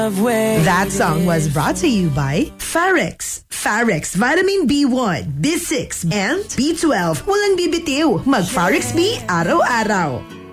love way. That song was brought to you by Farex. Farex Vitamin B1, B6, and B12. Walang bibitiw. Mag Farex B araw-araw.